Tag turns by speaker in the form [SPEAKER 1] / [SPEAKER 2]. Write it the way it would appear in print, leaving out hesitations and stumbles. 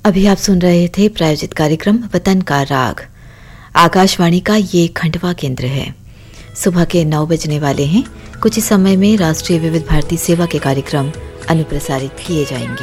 [SPEAKER 1] अभी आप सुन रहे थे प्रायोजित कार्यक्रम वतन का राग। आकाशवाणी का ये खंडवा केंद्र है। सुबह के 9 बजने वाले हैं। कुछ ही समय में राष्ट्रीय विविध भारती सेवा के कार्यक्रम अनुप्रसारित किए जाएंगे।